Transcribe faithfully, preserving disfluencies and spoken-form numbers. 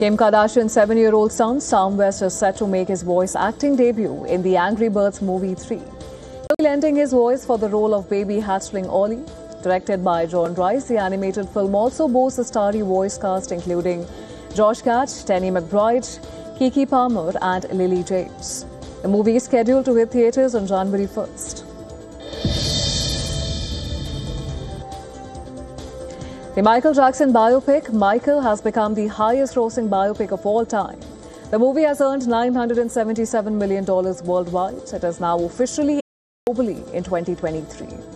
Kim Kardashian's seven-year-old son, Sam West, is set to make his voice acting debut in the Angry Birds movie three. He'll be lending his voice for the role of baby hatchling Ollie. Directed by John Rice, the animated film also boasts a starry voice cast including Josh Gad, Tenny McBride, Keke Palmer and Lily James. The movie is scheduled to hit theatres on January first. The Michael Jackson biopic, Michael, has become the highest-grossing biopic of all time. The movie has earned nine hundred seventy-seven million dollars worldwide. It is now officially globally in twenty twenty-three.